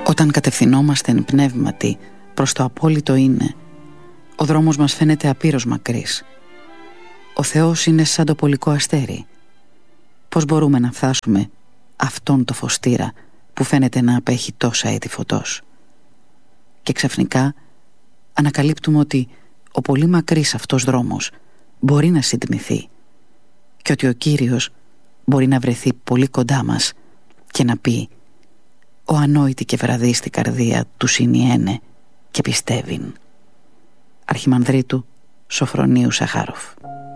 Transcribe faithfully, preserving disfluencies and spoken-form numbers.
Όταν κατευθυνόμαστε εν πνεύματι προς το απόλυτο είναι, ο δρόμος μας φαίνεται απείρως μακρύς. Ο Θεός είναι σαν το πολικό αστέρι. Πώς μπορούμε να φτάσουμε αυτόν το φωστήρα που φαίνεται να απέχει τόσα έτη φωτός? Και ξαφνικά ανακαλύπτουμε ότι ο πολύ μακρύς αυτός δρόμος μπορεί να συντμηθεί και ότι ο Κύριος μπορεί να βρεθεί πολύ κοντά μας και να πει: «Ο ανόητη και βραδύ στη καρδία του συνιένε και πιστεύειν». Αρχιμανδρίτου Σοφρονίου Σαχάροφ.